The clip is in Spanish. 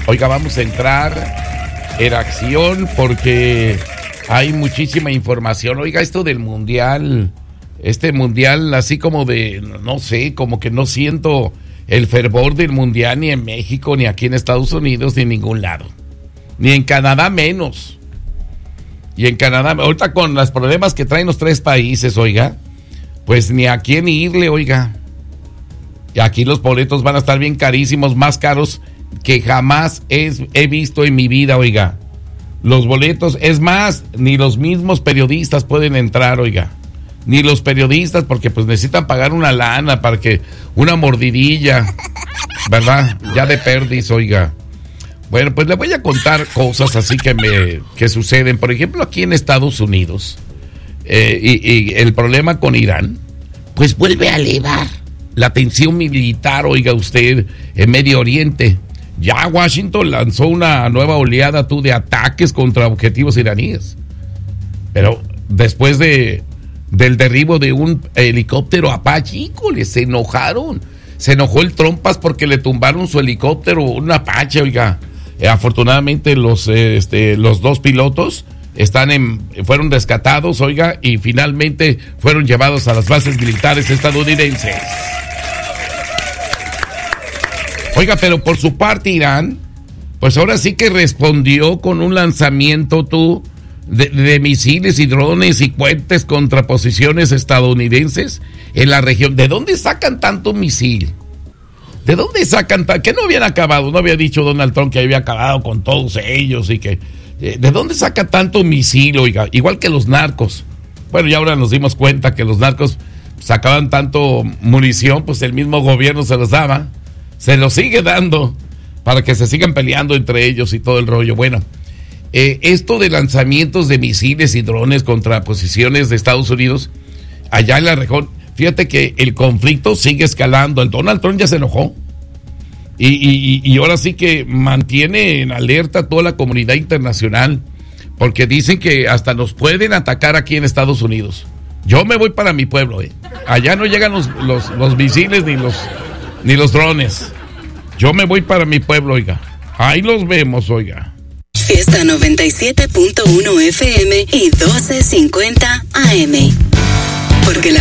Oiga, vamos a entrar en acción porque hay muchísima información. Oiga, esto del mundial, este mundial así como de, no sé, como que no siento el fervor del mundial ni en México, ni aquí en Estados Unidos, ni en ningún lado. Ni en Canadá menos. Y en Canadá, ahorita con los problemas que traen los tres países, oiga, pues ni a quién irle, oiga. Y aquí los boletos van a estar bien carísimos, más caros que jamás he visto en mi vida, oiga. Los boletos, es más, ni los mismos periodistas pueden entrar, oiga. Ni los periodistas, porque pues necesitan pagar una lana para que una mordidilla, ¿verdad? Ya de perdiz, oiga. Bueno, pues le voy a contar cosas así que suceden. Por ejemplo, aquí en Estados Unidos, y el problema con Irán, pues vuelve a elevar la tensión militar, oiga usted, en Medio Oriente. Ya Washington lanzó una nueva oleada de ataques contra objetivos iraníes. Pero después del derribo de un helicóptero Apache, híjole, se enojaron. Se enojó el Trompas porque le tumbaron su helicóptero, un Apache, oiga. Afortunadamente los dos pilotos fueron rescatados, oiga, y finalmente fueron llevados a las bases militares estadounidenses. Oiga, pero por su parte Irán, pues ahora sí que respondió con un lanzamiento de misiles y drones y cohetes contra posiciones estadounidenses en la región. ¿De dónde sacan tanto misil? ¿De dónde sacan que no habían acabado? No había dicho Donald Trump que había acabado con todos ellos y que... ¿De dónde saca tanto misil, oiga? Igual que los narcos. Bueno, ya ahora nos dimos cuenta que los narcos sacaban tanto munición, pues el mismo gobierno se los daba. Se los sigue dando para que se sigan peleando entre ellos y todo el rollo. Bueno, esto de lanzamientos de misiles y drones contra posiciones de Estados Unidos, allá en la región... Fíjate que el conflicto sigue escalando. El Donald Trump ya se enojó. Y ahora sí que mantiene en alerta a toda la comunidad internacional. Porque dicen que hasta nos pueden atacar aquí en Estados Unidos. Yo me voy para mi pueblo. Allá no llegan los misiles ni los drones. Yo me voy para mi pueblo, oiga. Ahí los vemos, oiga. Fiesta 97.1 FM y 1250 AM. Porque la